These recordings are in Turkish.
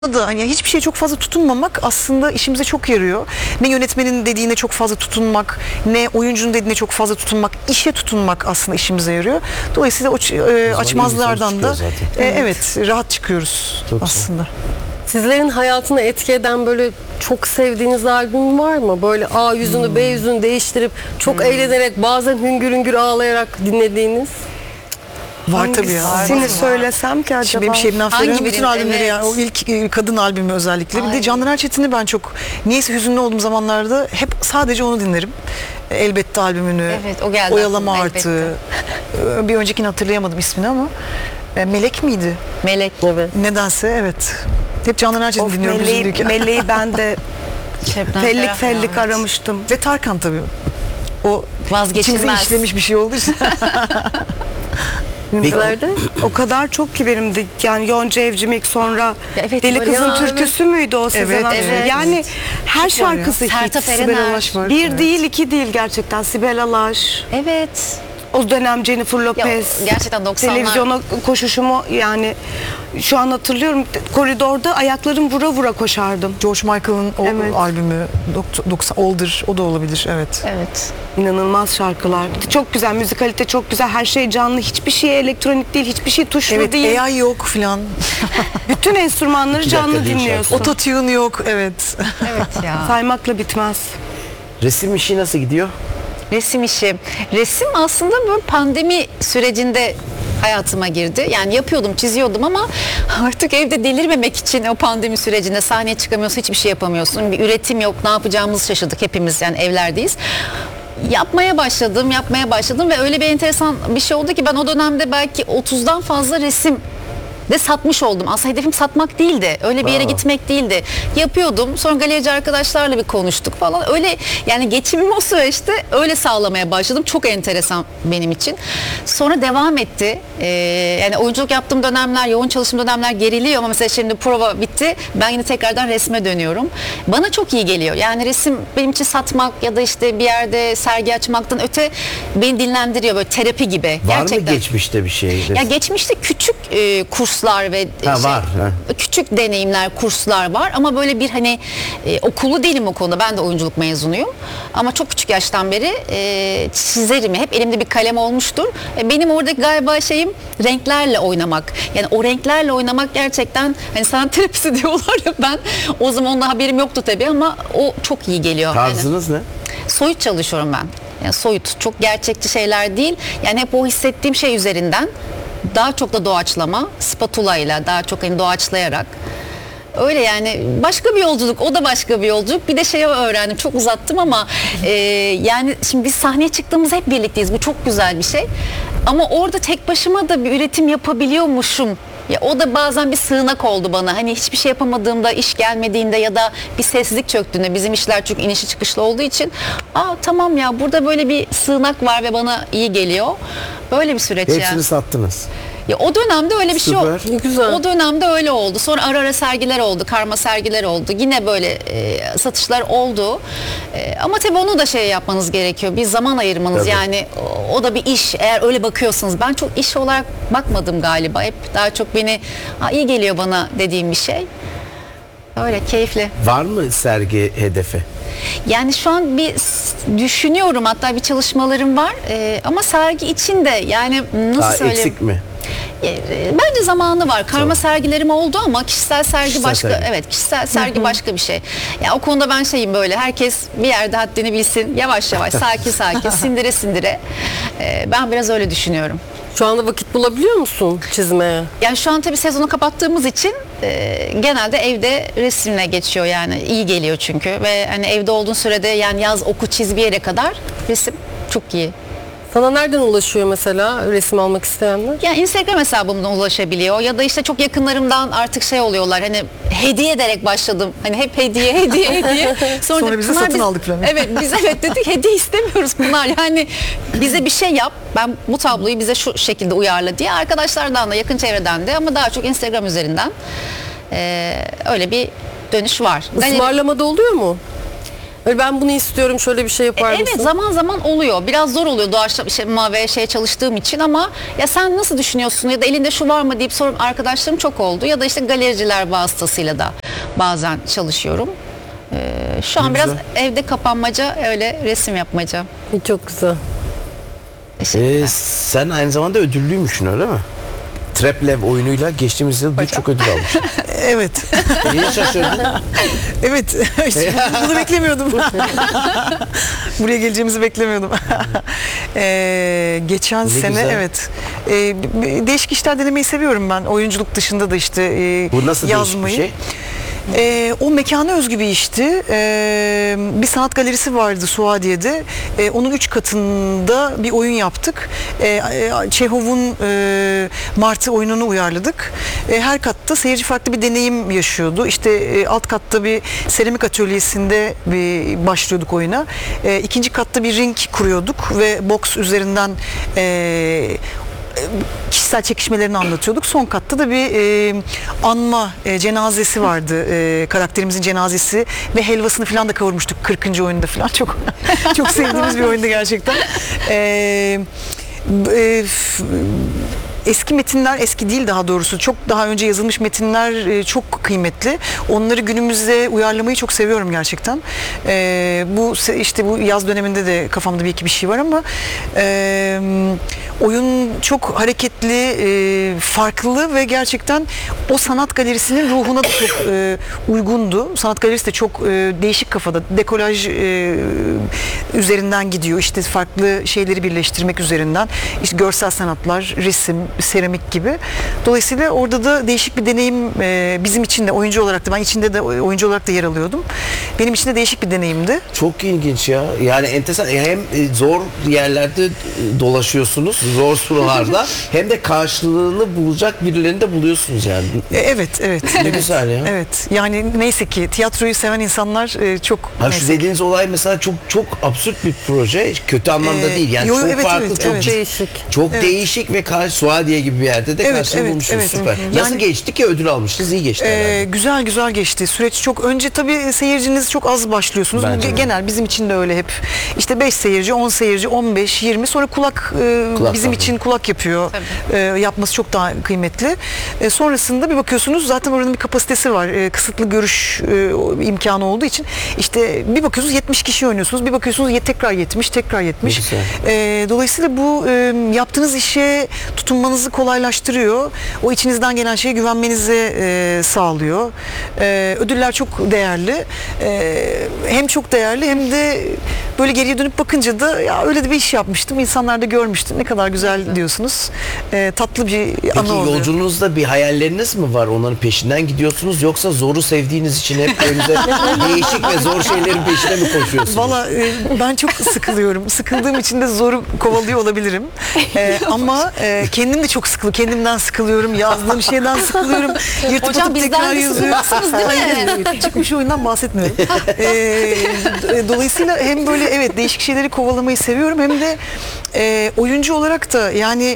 da hani hiçbir şeye çok fazla tutunmamak aslında işimize çok yarıyor. Ne yönetmenin dediğine çok fazla tutunmak, ne oyuncunun dediğine çok fazla tutunmak, işe tutunmak aslında işimize yarıyor. Dolayısıyla açmazlardan da evet rahat çıkıyoruz çok aslında. Sizlerin hayatını etki eden böyle çok sevdiğiniz albüm var mı? Böyle A yüzünü B yüzünü değiştirip çok eğlenerek bazen hüngür hüngür ağlayarak dinlediğiniz? Var tabii ya. Hangisini söylesem ki acaba? Şimdi benim Şebnem Ferah'ın bütün albümleri evet. yani o ilk kadın albümü özellikle. Bir de Candan Erçetin'i ben çok niyeyse hüzünlü olduğum zamanlarda hep sadece onu dinlerim. Elbette albümünü. Evet, o geldi Oyalama aklıma, Artı. Bir öncekini hatırlayamadım ismini ama. Melek miydi? Melek. Evet. Nedense evet. Hep Candan Erçetin dinliyorum üzüldüyken. Meleği ben de fellik aramıştım. Ve Tarkan tabii. O Vazgeçilmez. içimize işlemiş bir şey olduğu için. Sizlerde? O kadar çok ki benim de yani Yonca Evcimik sonra Ya evet, Deli var Kızın ya, Türküsü müydü o Sezen Evet, Aksu? evet. Yani her şarkısı hit. Sertab Sibel Erener. Alaş var. Bir Evet. değil iki değil gerçekten. Sibel Alaş. Evet. O dönem Jennifer Lopez. Gerçekten 90'lar. Televizyona koşuşumu yani şu an hatırlıyorum koridorda ayaklarım vura vura koşardım. George Michael'ın o Evet. albümü 90 Older o da olabilir evet. Evet. İnanılmaz şarkılar. Çok güzel, müzikalite çok güzel. Her şey canlı. Hiçbir şey elektronik değil. Hiçbir şey tuşlu Evet değil. AI yok filan. Bütün enstrümanları canlı değil dinliyorsun. Ototune yok evet. Evet ya. Saymakla bitmez. Resim işi nasıl gidiyor? Resim işi. Resim aslında böyle pandemi sürecinde hayatıma girdi. Yani yapıyordum, çiziyordum ama artık evde delirmemek için o pandemi sürecinde sahneye çıkamıyorsun, hiçbir şey yapamıyorsun. Bir üretim yok, ne yapacağımızı şaşırdık hepimiz yani evlerdeyiz. Yapmaya başladım ve öyle bir enteresan bir şey oldu ki ben o dönemde belki 30'dan fazla resim de satmış oldum. Aslında hedefim satmak değildi. Öyle bir yere gitmek değildi. Yapıyordum. Sonra galerici arkadaşlarla bir konuştuk falan. Öyle yani geçimimi o süreçte öyle sağlamaya başladım. Çok enteresan benim için. Sonra devam etti. Yani oyunculuk yaptığım dönemler, yoğun çalıştığım dönemler geriliyor ama mesela şimdi prova bitti. Ben yine tekrardan resme dönüyorum. Bana çok iyi geliyor. Yani resim benim için satmak ya da işte bir yerde sergi açmaktan öte beni dinlendiriyor. Böyle terapi gibi. Var Gerçekten. mı geçmişte bir şey? Ya geçmişte küçük kurslar ve var, küçük deneyimler, kurslar var ama böyle bir hani okulu değilim o konuda. Ben de oyunculuk mezunuyum. Ama çok küçük yaştan beri çizerim. Hep elimde bir kalem olmuştur. Benim oradaki galiba şeyim renklerle oynamak. Yani o renklerle oynamak gerçekten hani sanat terapisi diyorlar ya ben o zaman onda haberim yoktu tabii ama o çok iyi geliyor. Tarzınız ne? Soyut çalışıyorum ben. Yani soyut, çok gerçekçi şeyler değil. Yani hep o hissettiğim şey üzerinden daha çok da doğaçlama, spatula ile daha çok hani doğaçlayarak. Öyle yani başka bir yolculuk, o da başka bir yolculuk. Bir de şeyi öğrendim, çok uzattım ama yani şimdi biz sahneye çıktığımız hep birlikteyiz. Bu çok güzel bir şey. Ama orada tek başıma da bir üretim yapabiliyormuşum. Ya o da bazen bir sığınak oldu bana. Hani hiçbir şey yapamadığımda, iş gelmediğinde ya da bir sessizlik çöktüğünde bizim işler çünkü inişi çıkışlı olduğu için tamam ya burada böyle bir sığınak var ve bana iyi geliyor. Böyle bir süreç ya. Hepsini sattınız. Ya o dönemde öyle bir şey oldu. Süper. Güzel. O dönemde öyle oldu. Sonra ara ara sergiler oldu, karma sergiler oldu. Yine böyle satışlar oldu. Ama tabii onu da şey yapmanız gerekiyor. Bir zaman ayırmanız Tabii. yani o da bir iş. Eğer öyle bakıyorsanız ben çok iş olarak bakmadım galiba. Hep daha çok beni iyi geliyor bana dediğim bir şey. Öyle keyifli. Var mı sergi hedefi? Yani şu an bir düşünüyorum hatta bir çalışmalarım var ama sergi için de yani nasıl Daha söyleyeyim? eksik mi? Bence zamanı var. Karma sergilerim oldu ama kişisel sergi Kişisel başka. sergi. Evet, kişisel sergi başka bir şey. Ya o konuda ben şeyim böyle herkes bir yerde haddini bilsin. Yavaş yavaş, sakin sakin, sindire sindire. Ben biraz öyle düşünüyorum. Şu anda vakit bulabiliyor musun çizmeye? Yani şu an tabii sezonu kapattığımız için genelde evde resimle geçiyor yani iyi geliyor çünkü ve hani evde olduğun sürede yani yaz oku çiz bir yere kadar resim çok iyi. Sana nereden ulaşıyor mesela resim almak isteyenler? Yani Instagram hesabımdan ulaşabiliyor ya da işte çok yakınlarımdan artık şey oluyorlar hani hediye ederek başladım. Hani hep hediye. Sonra bizi Pınar satın aldık falan. Evet biz evet dedik hediye istemiyoruz Pınar. Yani bize bir şey yap. Ben bu tabloyu bize şu şekilde uyarla diye arkadaşlardan da yakın çevreden de ama daha çok Instagram üzerinden öyle bir dönüş var. Ismarlamada oluyor mu? Öyle ben bunu istiyorum, şöyle bir şey yapar mısın? Evet, zaman zaman oluyor. Biraz zor oluyor doğaçlama ve çalıştığım için, ama ya sen nasıl düşünüyorsun ya da elinde şu var mı deyip sorum arkadaşlarım çok oldu. Ya da işte galericiler vasıtasıyla da bazen çalışıyorum. Şu an Ne biraz güzel. evde kapanmaca, öyle resim yapmaca. Çok güzel. Teşekkürler. Sen aynı zamanda ödüllüymüşsün, öyle mi? Traplev oyunuyla geçtiğimiz yıl birçok ödül almış. Evet. Niye şaşırdın? Evet. Bunu beklemiyordum. Buraya geleceğimizi beklemiyordum. Geçen Ne sene güzel. evet. Değişik işler denemeyi seviyorum ben. Oyunculuk dışında da işte Bu nasıl yazmayı. değişik bir şey? O mekana özgü bir işti. Bir sanat galerisi vardı Suadiye'de. Onun 3 katında bir oyun yaptık. Çehov'un Martı oyununu uyarladık. Her katta seyirci farklı bir deneyim yaşıyordu. İşte alt katta bir seramik atölyesinde başlıyorduk oyuna. İkinci katta bir ring kuruyorduk ve boks üzerinden kişisel çekişmelerini anlatıyorduk. Son katta da bir anma cenazesi vardı. Karakterimizin cenazesi ve helvasını falan da kavurmuştuk 40. oyunda falan. Çok çok sevdiğimiz bir oyundu gerçekten. Eski metinler, eski değil daha doğrusu, çok daha önce yazılmış metinler çok kıymetli. Onları günümüze uyarlamayı çok seviyorum gerçekten. İşte bu yaz döneminde de kafamda bir iki bir şey var ama oyun çok hareketli, farklı ve gerçekten o sanat galerisinin ruhuna da çok uygundu. Sanat galerisi de çok değişik kafada. Dekolaj üzerinden gidiyor. İşte farklı şeyleri birleştirmek üzerinden. İşte görsel sanatlar, resim, seramik gibi. Dolayısıyla orada da değişik bir deneyim bizim için de, oyuncu olarak da, ben içinde de oyuncu olarak da yer alıyordum. Benim için de değişik bir deneyimdi. Çok ilginç ya. Yani enteresan. Hem zor yerlerde dolaşıyorsunuz, zor sularda, hem de karşılığını bulacak birilerini de buluyorsunuz yani. Evet. Ne güzel ya. Evet. Yani neyse ki tiyatroyu seven insanlar çok Ha, şu neyse ki. dediğiniz olay mesela çok absürt bir proje. Kötü anlamda değil. Yani yo, çok evet, farklı, evet, çok evet. Değişik. çok değişik ve Suadiye gibi bir yerde de Evet, karşılığını evet, bulmuşsunuz. evet. Süper. Hı hı. Nasıl Yani- geçti ki, ödül almıştınız? İyi geçti herhalde. Güzel geçti. Süreç çok, önce tabii seyirciniz çok az başlıyorsunuz. Bence de. Genel bizim için de öyle hep. İşte 5 seyirci, 10 seyirci, 15, 20, sonra kulak bizim tabii. için kulak yapıyor. Yapması çok daha kıymetli. Sonrasında bir bakıyorsunuz zaten oranın bir kapasitesi var. Kısıtlı görüş imkanı olduğu için işte bir bakıyorsunuz 70 kişi oynuyorsunuz. Bir bakıyorsunuz tekrar 70, tekrar 70. Ne güzel. Dolayısıyla bu yaptığınız işe tutunmanızı kolaylaştırıyor. O içinizden gelen şeye güvenmenizi sağlıyor. Ödüller çok değerli. Hem çok değerli hem de böyle geriye dönüp bakınca da ya öyle de bir iş yapmıştım. İnsanlar da görmüştü. Ne kadar güzel diyorsunuz. Tatlı bir Peki anı oluyor. yolculuğunuzda bir hayalleriniz mi var? Onların peşinden gidiyorsunuz, yoksa zoru sevdiğiniz için hep önünüze değişik ve zor şeylerin peşine mi koşuyorsunuz? Valla ben çok sıkılıyorum. Sıkıldığım için de zoru kovalıyor olabilirim. Ama kendim de çok kendimden sıkılıyorum. Yazdığım şeyden sıkılıyorum. Yırtıp Hocam atıp bizden tekrar de yazıyorum. sıkılmazsınız değil mi? Hayır, çıkmış oyundan bahsetmiyorum. Dolayısıyla hem böyle evet değişik şeyleri kovalamayı seviyorum, hem de oyuncu olarak da yani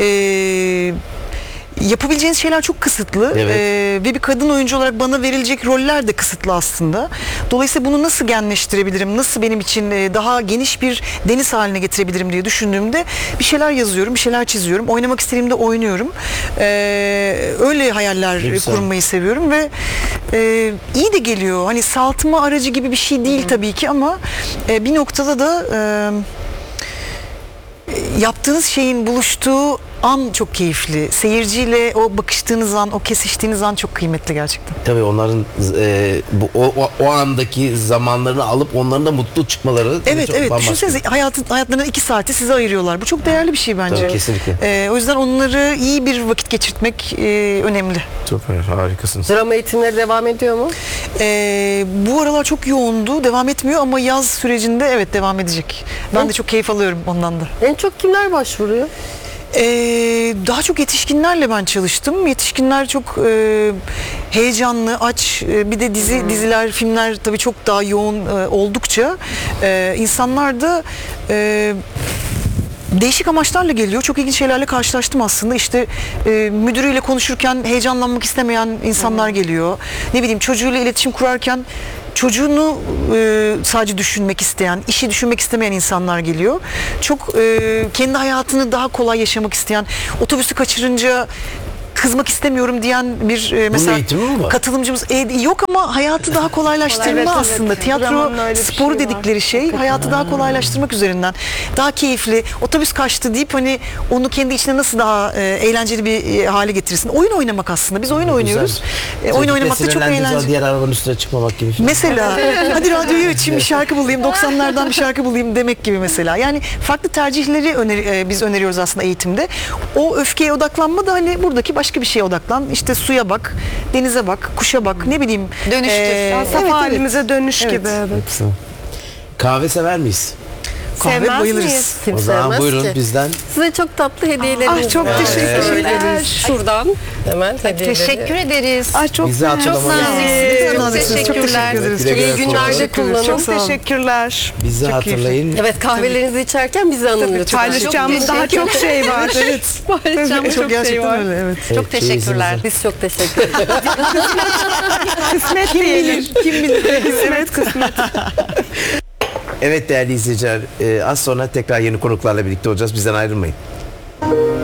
yapabileceğiniz şeyler çok kısıtlı. Evet. Ve bir kadın oyuncu olarak bana verilecek roller de kısıtlı aslında. Dolayısıyla bunu nasıl genleştirebilirim, nasıl benim için daha geniş bir deniz haline getirebilirim diye düşündüğümde bir şeyler yazıyorum, bir şeyler çiziyorum. Oynamak istediğimde oynuyorum. Öyle hayaller Ne güzel. kurmayı seviyorum ve iyi de geliyor. Hani saltma aracı gibi bir şey değil tabii ki, ama bir noktada da yaptığınız şeyin buluştuğu an çok keyifli. Seyirciyle o bakıştığınız an, o kesiştiğiniz an çok kıymetli gerçekten. Tabii onların o andaki zamanlarını alıp onların da mutlu çıkmaları Evet, çok evet. bambaşka. Düşünsenize hayatlarının 2 saati size ayırıyorlar. Bu çok değerli bir şey bence. Tabii, kesinlikle. O yüzden onları iyi bir vakit geçirtmek önemli. Süper, harikasınız. Drama eğitimleri devam ediyor mu? Bu aralar çok yoğundu. Devam etmiyor ama yaz sürecinde evet devam edecek. Ben de çok keyif alıyorum ondan da. En çok kimler başvuruyor? Daha çok yetişkinlerle ben çalıştım. Yetişkinler çok heyecanlı, aç. Bir de diziler, filmler tabii çok daha yoğun oldukça insanlar da değişik amaçlarla geliyor. Çok ilginç şeylerle karşılaştım aslında. İşte müdürüyle konuşurken heyecanlanmak istemeyen insanlar geliyor. Ne bileyim, çocuğuyla iletişim kurarken çocuğunu sadece düşünmek isteyen, işi düşünmek istemeyen insanlar geliyor. Çok kendi hayatını daha kolay yaşamak isteyen, otobüsü kaçırınca kızmak istemiyorum diyen bir mesela eğitimi mi var? katılımcımız yok ama hayatı daha kolaylaştırma Evet, evet. aslında. Tiyatro Dramanın öyle bir sporu şeyi var. dedikleri şey hayatı daha kolaylaştırmak üzerinden. Daha keyifli, otobüs kaçtı deyip hani onu kendi içine nasıl daha eğlenceli bir hale getirsin. Oyun oynamak aslında. Biz oyun oynuyoruz. Oyun oynamak da çok eğlenceli. Diğer arabanın üstüne çıkmamak gibi. Mesela hadi radyoyu açayım bir şarkı bulayım 90'lardan bir şarkı bulayım demek gibi mesela. Yani farklı tercihleri biz öneriyoruz aslında eğitimde. O öfkeye odaklanma da hani buradaki başka bir şeye odaklan. İşte suya bak, denize bak, kuşa bak, ne bileyim. Dönüştür. Saf halimize dönüş Evet. gibi. Evet. Kahve sever miyiz? Kahve Sevmez bayılırız. miyiz? Kim O zaman sevmez buyurun ki? bizden. Size çok tatlı hediyelerimiz Ah, çok var. teşekkür Şöyle ederiz. Şuradan hemen hediyeleri. Teşekkür ederiz. Ay çok Bizi hatırlamanız. Çok Çok naziksiniz, çok teşekkürler. teşekkür ederiz. Güle güle İyi günlerde Teşekkür ederiz. kullanın. Çok sağ olun. teşekkürler. Bizi Çok hatırlayın. Evet, kahvelerinizi içerken bizi anın lütfen. Paylaşacağımız daha çok şey var. Evet. Paylaşacağımız Çok çok şey gerçekten var. öyle evet. Çok teşekkürler. Biz çok teşekkür ederiz. Kısmet diyelim. Kim bilir? Evet, kısmet. Evet değerli izleyiciler, az sonra tekrar yeni konuklarla birlikte olacağız. Bizden ayrılmayın.